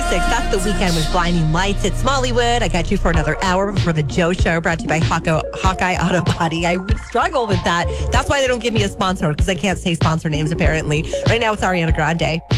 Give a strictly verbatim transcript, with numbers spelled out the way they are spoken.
six. That's The Weekend with Blinding Lights. It's Mollywood. I got you for another hour for the Joe Show, brought to you by Hawkeye, Hawkeye Auto Body. I struggle with that. That's why they don't give me a sponsor, because I can't say sponsor names, apparently. Right now, it's Ariana Grande.